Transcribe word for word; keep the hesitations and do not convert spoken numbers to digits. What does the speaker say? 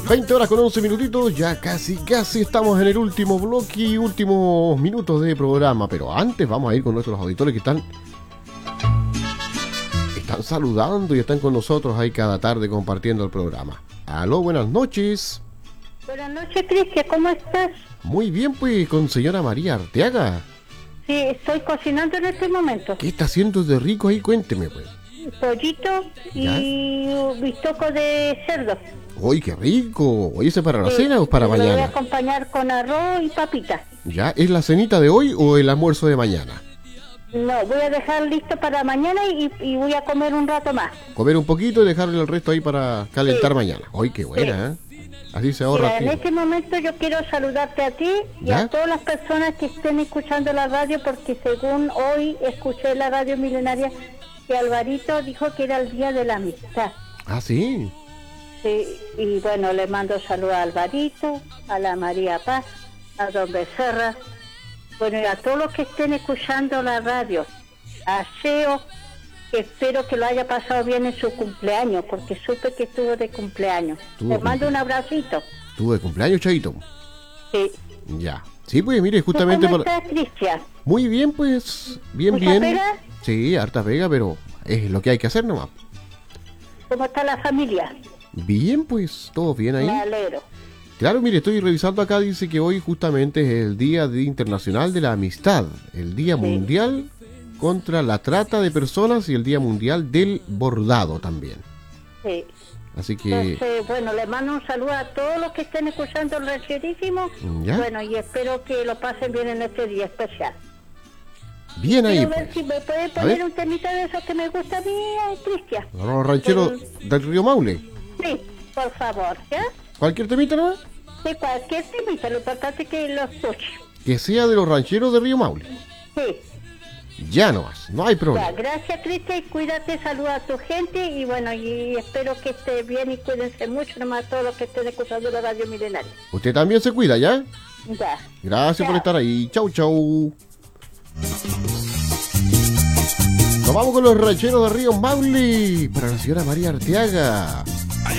veinte horas con once minutitos, ya casi, casi estamos en el último bloque y últimos minutos de programa. Pero antes vamos a ir con nuestros auditores que están, están saludando y están con nosotros ahí cada tarde compartiendo el programa. Aló, buenas noches. Buenas noches, Cristian, ¿cómo estás? Muy bien, pues, con señora María Arteaga. Sí, estoy cocinando en este momento. ¿Qué está haciendo de rico ahí? Cuénteme, pues. Pollito y bistoco de cerdo. ¡Uy, qué rico! ¿Oye, ese para la Sí, cena o para lo voy a mañana? acompañar con arroz y papitas. ¿Ya? ¿Es la cenita de hoy o el almuerzo de mañana? No, voy a dejar listo para mañana y, y voy a comer un rato más. Comer un poquito y dejarle el resto ahí para calentar Sí. mañana. ¡Uy, qué buena! ¿eh? Así se ahorra Mira, en tiempo. este momento yo quiero saludarte a ti y ¿Ya? a todas las personas que estén escuchando la radio, porque según hoy escuché en la radio milenaria que Alvarito dijo que era el día de la amistad. Ah, sí. Sí, y bueno, le mando saludos a Alvarito, a la María Paz, a Don Becerra, bueno, y a todos los que estén escuchando la radio, a Seo, que espero que lo haya pasado bien en su cumpleaños, porque supe que estuvo de cumpleaños. Tuvo Le mando cumple- un abracito. ¿Tuvo de cumpleaños, Chaito? Sí. Ya. Sí, pues mire, ¿Tú justamente ¿Cómo por... estás, Cristian? Muy bien, pues. Bien, ¿Mucha bien. pega? Sí, harta pega, pero es lo que hay que hacer nomás. ¿Cómo está la familia? Bien, pues, todo bien ahí. Me alegro. Claro, mire, estoy revisando acá, dice que hoy justamente es el Día de- Internacional de la Amistad, el Día Sí. Mundial contra la Trata de Personas y el Día Mundial del Bordado también. Sí. Así que, Entonces, bueno, le mando un saludo a todos los que estén escuchando el rancherísimo. ¿ya? Bueno, y espero que lo pasen bien en este día especial. Bien ahí, Quiero ver pues. si me puede A poner ver. un temita de esos que me gusta a mí, eh, Cristian. Los rancheros del Río Maule. Sí, por favor, ¿ya? ¿Cualquier temita nomás? De cualquier temita, lo importante es que lo escuche. Que sea de los rancheros de Río Maule. Sí, Ya nomás, no hay ya, problema. gracias, Cristian, y cuídate, saluda a tu gente, y bueno, y espero que esté bien y cuídense mucho, nomás todos los que estén escuchando la radio milenaria. Usted también se cuida, ¿ya? Ya. Gracias por Chao. estar ahí. Chau, chau. Nos vamos con los rancheros de Río Maule para la señora María Arteaga.